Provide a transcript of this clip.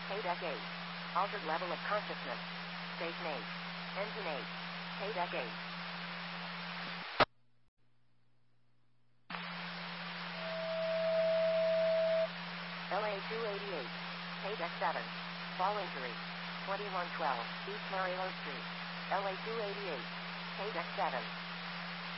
KDEC 8. Altered level of consciousness. Station 8. Engine 8. KDEC 8. LA 288. KDEC 7. Fall injury. 2112 East Marion Street. LA 288. KDEC 7.